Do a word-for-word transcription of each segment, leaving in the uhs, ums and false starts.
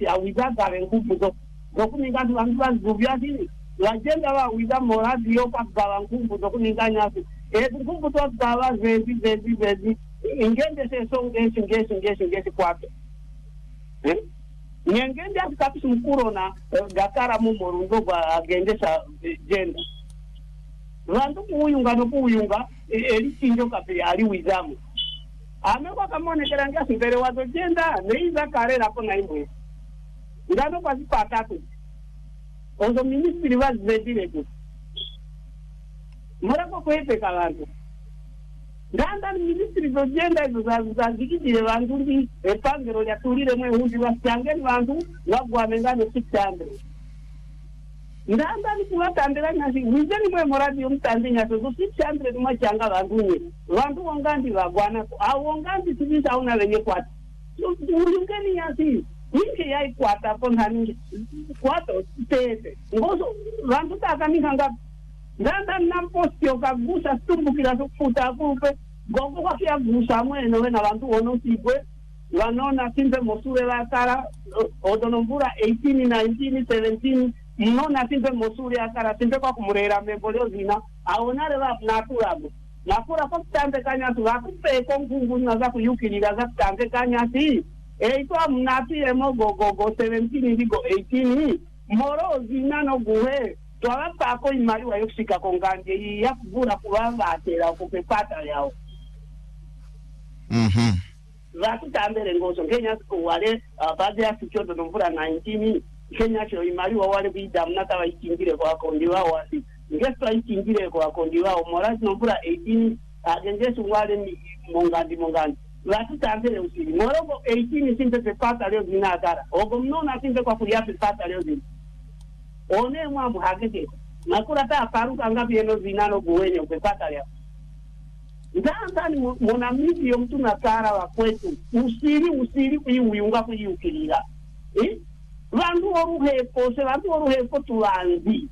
nyasi awizaga nguvu zo zokuninga vantu vazuvya zini vagenda vawiza moradi yo pakugava nguvu zokuninga nyasi ezi nguvu tokugava zezi zezi zezi ingende seso ngesi ngesi ngesi ngesi kwato nyengende asikapisi mkurona gakara mumorundo gwa agendesa jenda vantu kuuyunga nokuuyunga elichinjo kape ali wizamu amekwa kamonekera ngasi mbere wazo jenda neiza karera kona imwe ngano kwasi patatu ozo ministry vazvedire kuti murako kuepeka vantu ndanda ministry zojenda izo zazikidire vantu ndi epangero lyaturire mwe hundi vasangeni vantu vagwane ngano six hundred ndanda ni kuvatambira nyasi wizeni mwe moradi yomutandi nyaso zo six hundred mwachanga vantu nye vantu wongandi vagwana awongandi tibisa auna venye kwati uyungeni nyasi inke yaikwata ponhani kwato tete ngozo vantu takanika ngapi ndanda namposti okagusa tumbukira sokufuta kupe gongo kwakiagusa mwene wena vantu wonotigwe vanona simpe mosure vakara odonomvura eighteen nineteen seventeen mnona simpe mosure akara simpe kwa kumurera memboleo zina aonare vapunaturabo nakura kwakutambe kanyasi vakupeko ngungu naza kuyukirira zakutambe kanyasi eito mnati emo go go go seventeen ndigo eighteen moro zina no guhe twala pako imali wa yoshika konganje ya kuvura kuvavatera kupepata yao mhm vatu tambere ngozo Kenya ko wale baadhi ya sikioto nomvura nineteen Kenya cho imali wa wale bida mnaka wa ikingire kwa kondi wao wasi ngeso ikingire kwa kondi wao morasi nomvura eighteen agenjesu wale mongandi mongandi vatu tambere usiri morogo eighteen sinte pepata leo zina agara ogo mnona sinte kwa kulia pepata leo zina one mwamu hakeke nakura ta paruka ngapi eno zinano guwenye upepata leo ndandani mona midi yo mtu nakara wa kwetu usiri usiri kuyiuyunga kuyiukirira eh vantu oruhepo se vantu oruhepo tulanzi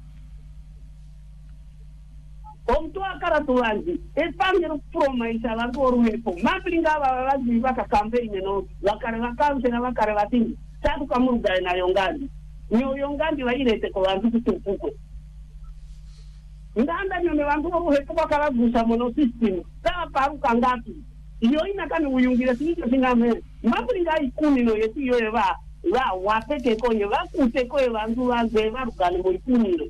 omtu akara tulanzi epangero promaisa vantu oruhepo mapinga baba baka campaign no vakare vakanse na vakare vatini tatu kamuruga na yongandi nyo yongandi vairete ko vantu kutupuko ndanda nyone vantu oruhepo bakara gusa mono system ta paruka ngapi iyo inakani uyungira sinjo singame mapinga ikumi no yeti yo eva la wapeke konye vakute koe vantu vanze varugane mu ikuniro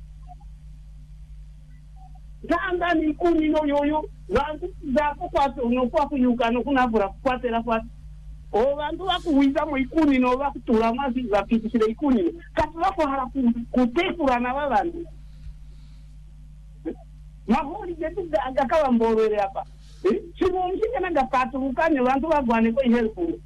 ndanda ni ikuniro yoyo vantu zako kwato unokwa kuyuka no kunavura kwatera kwati o vantu vakuwiza mu ikuniro vakutura mazi vapitisire ikuniro kati vako hara kutekurana vavantu mahori jetu agakawa mborwere hapa chivo mshikana ngapatulukane vantu vagwane ko helpful.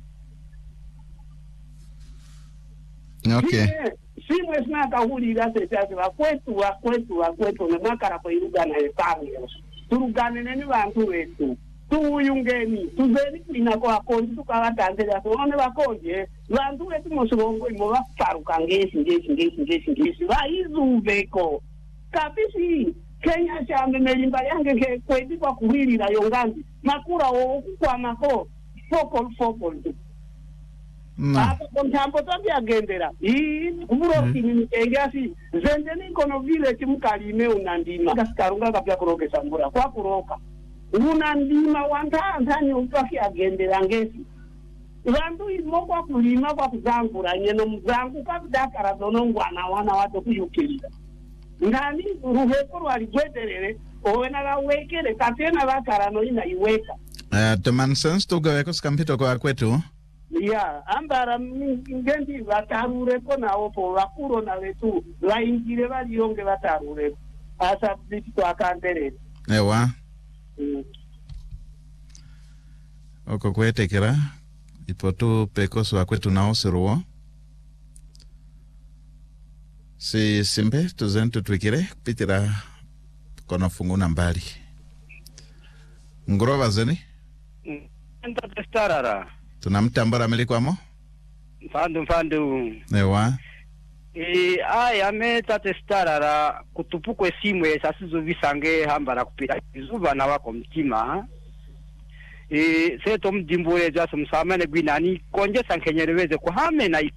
Okay. Simwe sina kahulira sese vakwetu vakwetu vakwetu nemakara ko irugana epange turugane neni vantu vetu tuyungeni tuzeni kwina ko akondi tukavatanzera soone vakonje vantu vetu mosongo imo vaparuka ngesi ngesi ngesi ngesi ngesi vaizuveko kapisi Kenya chambe melimba yange ke kwedi kwa kuhirira yongandi makura wo kwamako fokol fokol apa kontambo tabi agendera i kuburo kini engasi zendeni kono vile timkalime unandima kaskarunga kapya kuroke sambura kwa kuroka unandima wanda ndani upaki agendera ngesi vantu imo kwa kulima kwa kuzangura nyeno mzangu kabdakara donongwana wana wato kuyukirira ngani ruhepo rwaligweterere owena gawekere katena bakarano ina iweka eh uh, man sense to go ekos kampito kwa kwetu ya ambara ngendi batarure ko nawo po bakuro na wetu laingire bali yonge batarure asa bitito akandere ewa mm. oko kwetekera ipoto pekos wa kwetu nao seruo si simbe tuzento twikire pitira kono funguna mbali ngorova zeni enta testarara tunamtambara melikwamo mfandu mfandu ewa e aya meta testarara kutupukwe simwe sasizo visange hambara kupira izuba na wako mtima e seto mdimbure jaso msamane gwinani konje sankenyereweze kuhame na